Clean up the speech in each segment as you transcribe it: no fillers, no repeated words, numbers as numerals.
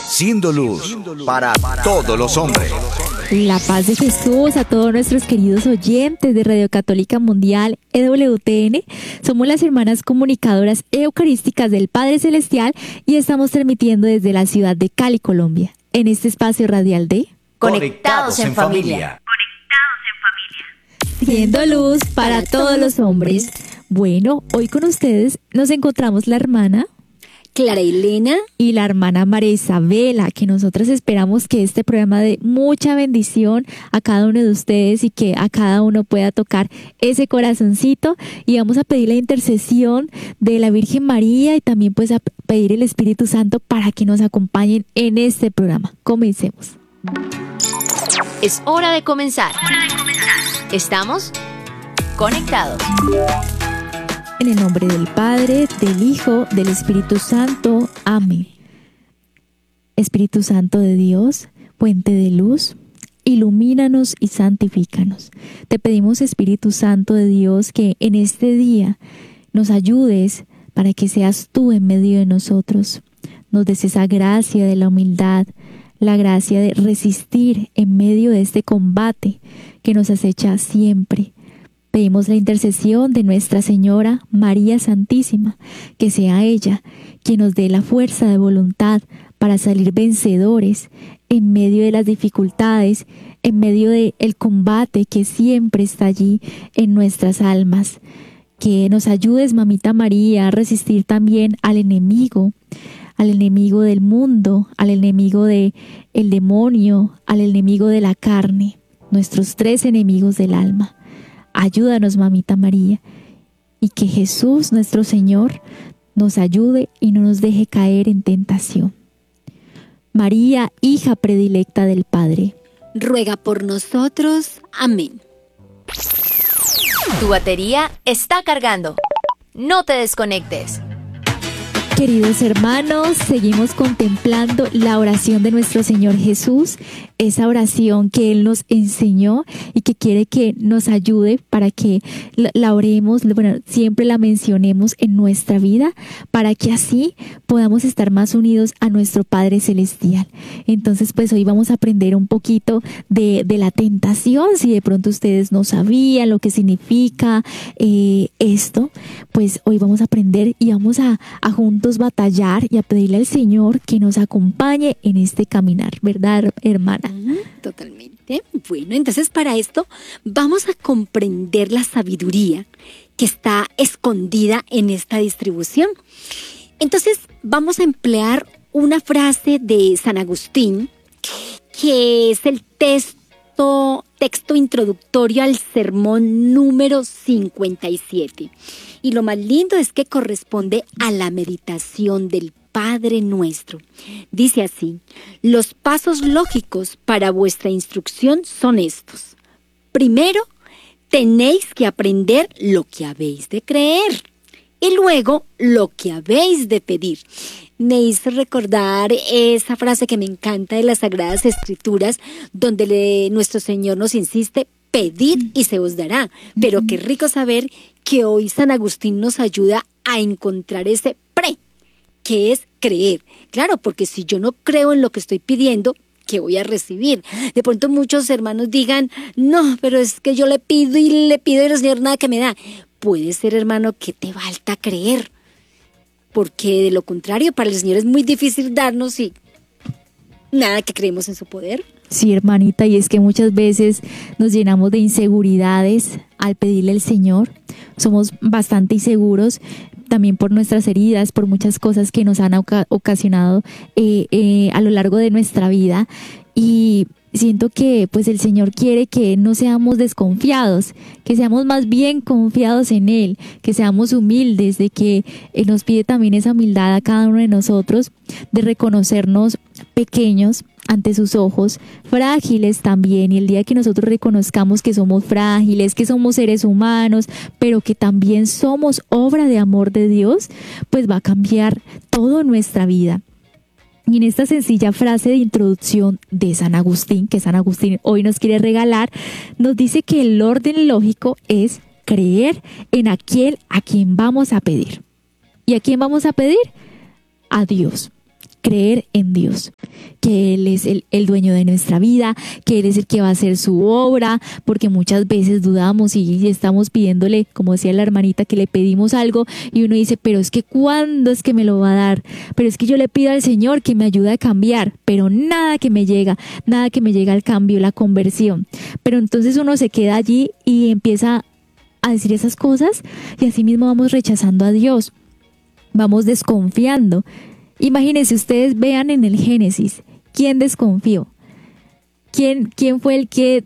siendo luz para todos los hombres. La paz de Jesús a todos nuestros queridos oyentes de Radio Católica Mundial, EWTN. Somos las hermanas comunicadoras eucarísticas del Padre Celestial y estamos transmitiendo desde la ciudad de Cali, Colombia, en este espacio radial de Conectados en Familia. Siendo luz para todos los hombres. Bueno, hoy con ustedes nos encontramos la hermana Clara Elena y la hermana María Isabela, que nosotras esperamos que este programa dé mucha bendición a cada uno de ustedes y que a cada uno pueda tocar ese corazoncito, y vamos a pedir la intercesión de la Virgen María y también pues a pedir el Espíritu Santo para que nos acompañen en este programa. Comencemos. Es hora de comenzar. Estamos conectados. En el nombre del Padre, del Hijo, del Espíritu Santo. Amén. Espíritu Santo de Dios, fuente de luz, ilumínanos y santifícanos. Te pedimos, Espíritu Santo de Dios, que en este día nos ayudes para que seas tú en medio de nosotros. Nos des esa gracia de la humildad, la gracia de resistir en medio de este combate que nos acecha siempre. Pedimos la intercesión de Nuestra Señora María Santísima, que sea ella quien nos dé la fuerza de voluntad para salir vencedores en medio de las dificultades, en medio del combate que siempre está allí en nuestras almas. Que nos ayudes, Mamita María, a resistir también al enemigo del mundo, al enemigo del demonio, al enemigo de la carne, nuestros tres enemigos del alma. Ayúdanos, Mamita María, y que Jesús, nuestro Señor, nos ayude y no nos deje caer en tentación. María, hija predilecta del Padre, ruega por nosotros. Amén. Tu batería está cargando. No te desconectes. Queridos hermanos, seguimos contemplando la oración de nuestro Señor Jesús, esa oración que Él nos enseñó y que quiere que nos ayude para que la oremos, siempre la mencionemos en nuestra vida, para que así podamos estar más unidos a nuestro Padre Celestial. Entonces, pues hoy vamos a aprender un poquito de la tentación. Si de pronto ustedes no sabían lo que significa esto, pues hoy vamos a aprender y vamos a juntos batallar y a pedirle al Señor que nos acompañe en este caminar, ¿verdad, hermana? Totalmente. Bueno, entonces para esto vamos a comprender la sabiduría que está escondida en esta distribución. Entonces vamos a emplear una frase de San Agustín, que es el texto introductorio al sermón número 57. Y lo más lindo es que corresponde a la meditación del Padre Nuestro. Dice así: los pasos lógicos para vuestra instrucción son estos. Primero, tenéis que aprender lo que habéis de creer y luego lo que habéis de pedir. Me hizo recordar esa frase que me encanta de las Sagradas Escrituras, donde nuestro Señor nos insiste: pedid y se os dará. Pero qué rico saber que hoy San Agustín nos ayuda a encontrar ese que es creer. Claro, porque si yo no creo en lo que estoy pidiendo, ¿qué voy a recibir? De pronto muchos hermanos digan: no, pero es que yo le pido y el Señor nada que me da. Puede ser, hermano, que te falta creer, porque de lo contrario para el Señor es muy difícil darnos y nada que creemos en su poder. Sí, hermanita, y es que muchas veces nos llenamos de inseguridades al pedirle al Señor. Somos bastante inseguros también por nuestras heridas, por muchas cosas que nos han ocasionado a lo largo de nuestra vida. Y siento que pues el Señor quiere que no seamos desconfiados, que seamos más bien confiados en Él, que seamos humildes, de que Él nos pide también esa humildad a cada uno de nosotros, de reconocernos pequeños ante sus ojos, frágiles también, y el día que nosotros reconozcamos que somos frágiles, que somos seres humanos, pero que también somos obra de amor de Dios, pues va a cambiar todo en nuestra vida. Y en esta sencilla frase de introducción de San Agustín, que San Agustín hoy nos quiere regalar, nos dice que el orden lógico es creer en aquel a quien vamos a pedir. ¿Y a quién vamos a pedir? A Dios. creer en Dios, que Él es el dueño de nuestra vida, que Él es el que va a hacer su obra, porque muchas veces dudamos y estamos pidiéndole, como decía la hermanita, que le pedimos algo y uno dice, pero es que ¿cuándo es que me lo va a dar? Pero es que yo le pido al Señor que me ayude a cambiar, pero nada que me llega al cambio, la conversión. Pero entonces uno se queda allí y empieza a decir esas cosas y así mismo vamos rechazando a Dios, vamos desconfiando. Imagínense, ustedes vean en el Génesis, ¿quién desconfió? ¿Quién fue el que,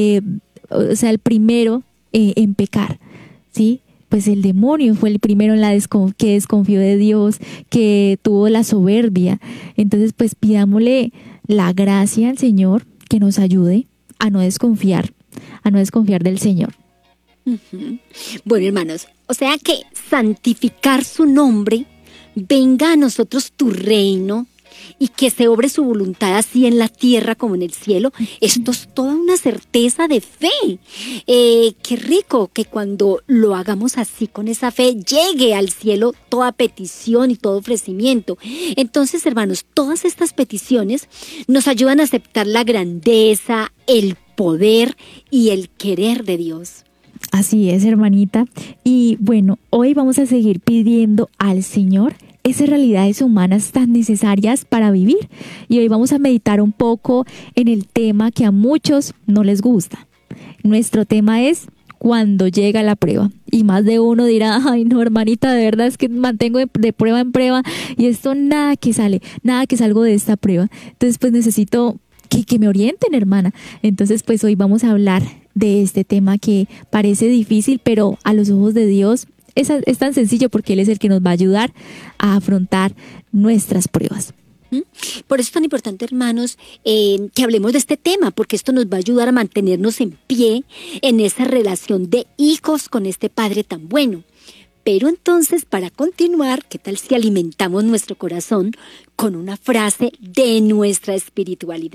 el primero en pecar? ¿Sí? Pues el demonio fue el primero que desconfió de Dios, que tuvo la soberbia. Entonces, pues pidámosle la gracia al Señor que nos ayude a no desconfiar del Señor. Uh-huh. Bueno, hermanos, o sea que santificar su nombre, venga a nosotros tu reino y que se obre su voluntad así en la tierra como en el cielo. Esto es toda una certeza de fe. Qué rico que cuando lo hagamos así con esa fe llegue al cielo toda petición y todo ofrecimiento. Entonces, hermanos, todas estas peticiones nos ayudan a aceptar la grandeza, el poder y el querer de Dios. Así es, hermanita. Y bueno, hoy vamos a seguir pidiendo al Señor esas realidades humanas tan necesarias para vivir. Y hoy vamos a meditar un poco en el tema que a muchos no les gusta. Nuestro tema es cuando llega la prueba. Y más de uno dirá, ay no, hermanita, de verdad es que mantengo de prueba en prueba y esto nada que salgo de esta prueba. Entonces pues necesito que me orienten, hermana. Entonces pues hoy vamos a hablar de este tema que parece difícil, pero a los ojos de Dios es tan sencillo porque Él es el que nos va a ayudar a afrontar nuestras pruebas. Por eso es tan importante, hermanos, que hablemos de este tema, porque esto nos va a ayudar a mantenernos en pie en esa relación de hijos con este Padre tan bueno. Pero entonces, para continuar, ¿qué tal si alimentamos nuestro corazón con una frase de nuestra espiritualidad?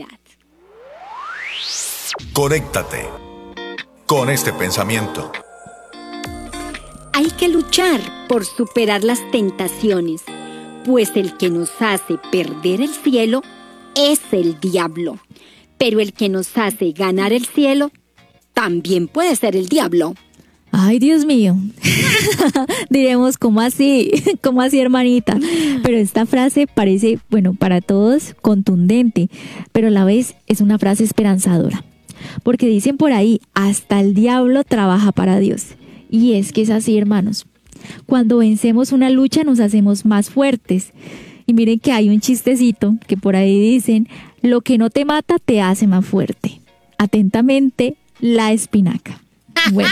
Conéctate con este pensamiento. Hay que luchar por superar las tentaciones, pues el que nos hace perder el cielo es el diablo. Pero el que nos hace ganar el cielo también puede ser el diablo. Ay, Dios mío. Diremos, ¿cómo así? ¿Cómo así, hermanita? Pero esta frase parece, bueno, para todos contundente, pero a la vez es una frase esperanzadora. Porque dicen por ahí, hasta el diablo trabaja para Dios. Y es que es así, hermanos. Cuando vencemos una lucha nos hacemos más fuertes. Y miren que hay un chistecito que por ahí dicen, lo que no te mata te hace más fuerte. Atentamente, la espinaca. Bueno,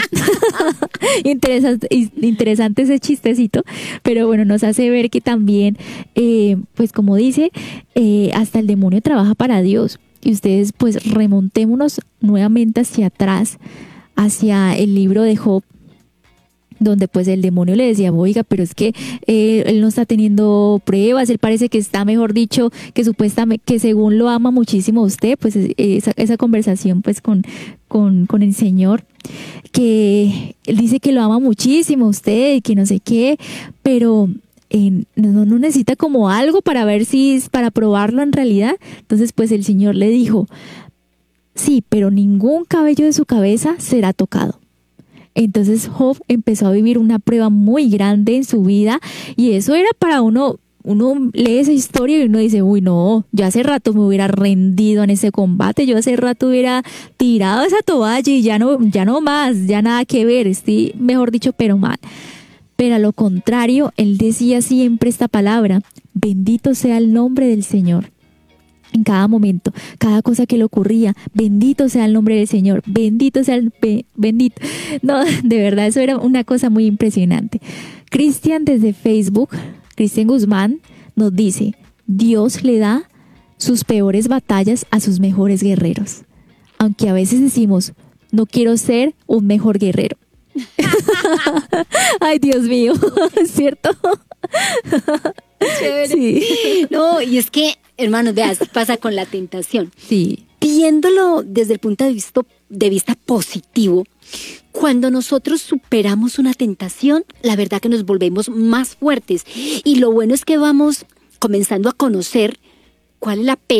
interesante ese chistecito, pero bueno, nos hace ver que también, pues como dice, hasta el demonio trabaja para Dios. Y ustedes pues remontémonos nuevamente hacia atrás, hacia el libro de Job, donde pues el demonio le decía, oiga, pero es que él no está teniendo pruebas, él parece que está, mejor dicho, que supuestamente, que según lo ama muchísimo a usted, pues esa conversación pues con el Señor, que él dice que lo ama muchísimo a usted y que no sé qué, pero no necesita como algo para ver si es para probarlo en realidad. Entonces pues el Señor le dijo, sí, pero ningún cabello de su cabeza será tocado. Entonces Job empezó a vivir una prueba muy grande en su vida y eso era para uno lee esa historia y uno dice, uy no, yo hace rato me hubiera rendido en ese combate, yo hace rato hubiera tirado esa toalla y ya no más, ya nada que ver, estoy, mejor dicho, pero mal. Pero a lo contrario, él decía siempre esta palabra, bendito sea el nombre del Señor. En cada momento, cada cosa que le ocurría, bendito sea el nombre del Señor, bendito sea bendito. No, de verdad, eso era una cosa muy impresionante. Cristian desde Facebook, Cristian Guzmán, nos dice, Dios le da sus peores batallas a sus mejores guerreros. Aunque a veces decimos, no quiero ser un mejor guerrero. Ay, Dios mío, ¿cierto? Chévere. Sí. No, y es que, hermanos, veas, pasa con la tentación. Sí. Viéndolo desde el punto de vista positivo, cuando nosotros superamos una tentación, la verdad que nos volvemos más fuertes. Y lo bueno es que vamos comenzando a conocer cuál es la